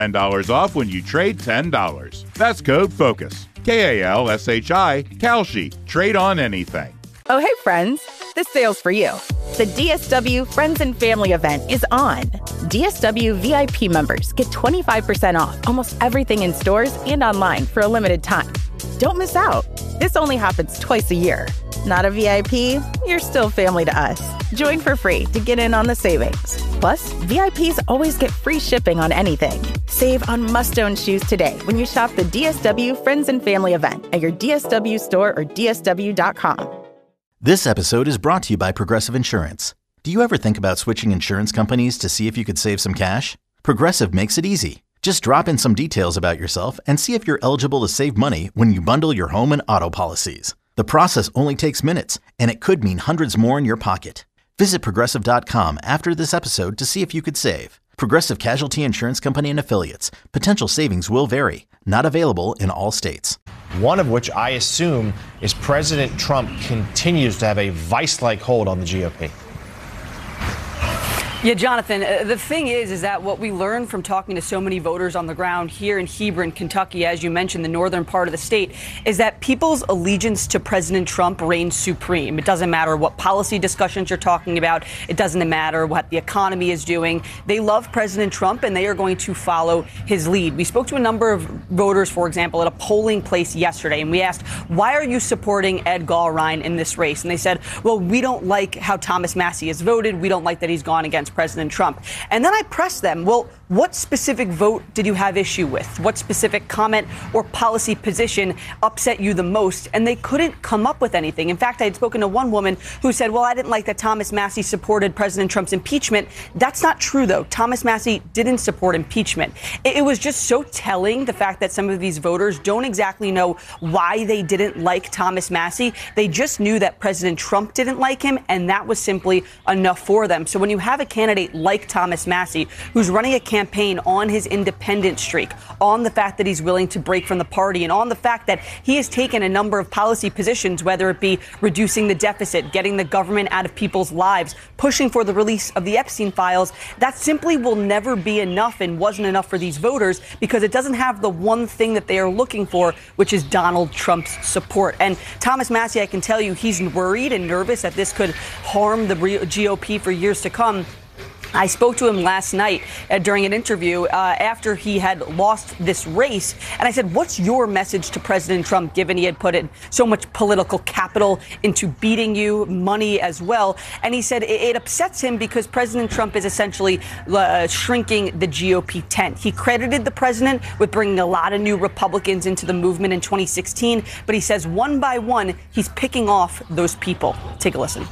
$10 off when you trade $10. That's code FOCUS. KALSHI, Kalshi. Trade on anything. Oh, hey, friends. This sale's for you. The DSW Friends and Family event is on. DSW VIP members get 25% off almost everything in stores and online for a limited time. Don't miss out. This only happens twice a year. Not a VIP? You're still family to us. Join for free to get in on the savings. Plus, VIPs always get free shipping on anything. Save on must-own shoes today when you shop the DSW Friends and Family event at your DSW store or DSW.com. This episode is brought to you by Progressive Insurance. Do you ever think about switching insurance companies to see if you could save some cash? Progressive makes it easy. Just drop in some details about yourself and see if you're eligible to save money when you bundle your home and auto policies. The process only takes minutes, and it could mean hundreds more in your pocket. Visit Progressive.com after this episode to see if you could save. Progressive Casualty Insurance Company and Affiliates. Potential savings will vary. Not available in all states. One of which I assume is President Trump continues to have a vice-like hold on the GOP. Yeah, Jonathan, the thing is that what we learned from talking to so many voters on the ground here in Hebron, Kentucky, as you mentioned, the northern part of the state, is that people's allegiance to President Trump reigns supreme. It doesn't matter what policy discussions you're talking about. It doesn't matter what the economy is doing. They love President Trump, and they are going to follow his lead. We spoke to a number of voters, for example, at a polling place yesterday, and we asked, why are you supporting Ed Gallrein in this race? And they said, well, we don't like how Thomas Massie has voted. We don't like that he's gone against President Trump. And then I pressed them, well, what specific vote did you have issue with? What specific comment or policy position upset you the most? And they couldn't come up with anything. In fact, I had spoken to one woman who said, well, I didn't like that Thomas Massie supported President Trump's impeachment. That's not true, though. Thomas Massie didn't support impeachment. It was just so telling, the fact that some of these voters don't exactly know why they didn't like Thomas Massie. They just knew that President Trump didn't like him, and that was simply enough for them. So when you have a candidate like Thomas Massie, who's running a campaign on his independent streak, on the fact that he's willing to break from the party, and on the fact that he has taken a number of policy positions, whether it be reducing the deficit, getting the government out of people's lives, pushing for the release of the Epstein files, that simply will never be enough and wasn't enough for these voters because it doesn't have the one thing that they are looking for, which is Donald Trump's support. And Thomas Massie, I can tell you, he's worried and nervous that this could harm the GOP for years to come. I spoke to him last night during an interview after he had lost this race. And I said, what's your message to President Trump, given he had put in so much political capital into beating you, money as well? And he said it upsets him because President Trump is essentially shrinking the GOP tent. He credited the president with bringing a lot of new Republicans into the movement in 2016. But he says one by one, he's picking off those people. Take a listen.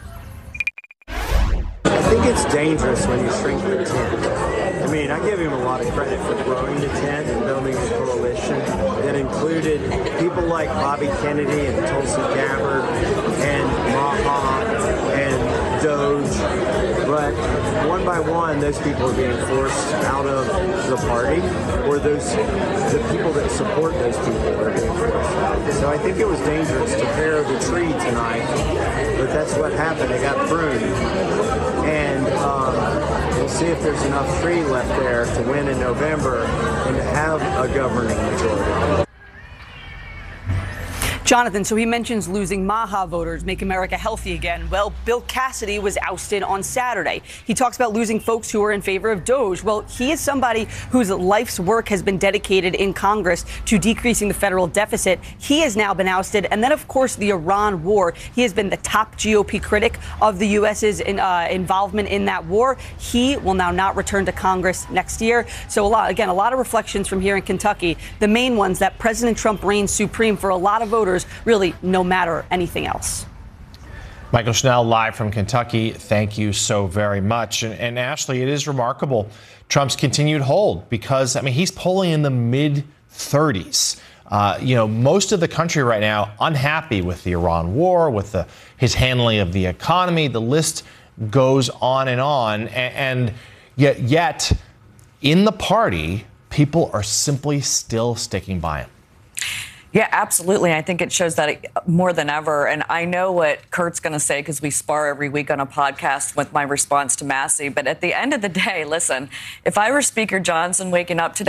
I think it's dangerous when you shrink the tent. I mean, I give him a lot of credit for growing the tent and building a coalition that included people like Bobby Kennedy and Tulsi Gabbard and Maha and Doge. But one by one, those people are being forced out of the party, or the people that support those people are being forced out. So I think it was dangerous to pair the tree tonight, but that's what happened. It got pruned. And we'll see if there's enough tree left there to win in November and to have a governing majority. Jonathan, so he mentions losing Maha voters, Make America Healthy Again. Well, Bill Cassidy was ousted on Saturday. He talks about losing folks who are in favor of Doge. Well, he is somebody whose life's work has been dedicated in Congress to decreasing the federal deficit. He has now been ousted. And then, of course, the Iran war. He has been the top GOP critic of the U.S.'s involvement in that war. He will now not return to Congress next year. So, a lot of reflections from here in Kentucky. The main ones that President Trump reigns supreme for a lot of voters, really no matter anything else. Michael Schnell, live from Kentucky. Thank you so very much. And Ashley, it is remarkable, Trump's continued hold, because, I mean, he's polling in the mid-30s. Most of the country right now unhappy with the Iran war, with his handling of the economy. The list goes on. And yet in the party, people are simply still sticking by him. Yeah, absolutely. I think it shows that more than ever. And I know what Kurt's going to say because we spar every week on a podcast with my response to Massey. But at the end of the day, listen, if I were Speaker Johnson waking up today,